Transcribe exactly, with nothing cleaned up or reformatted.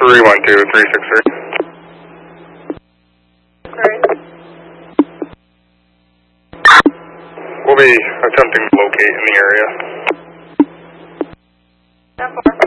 three one two, three six three. Great. We'll be attempting to locate in the area. ten four.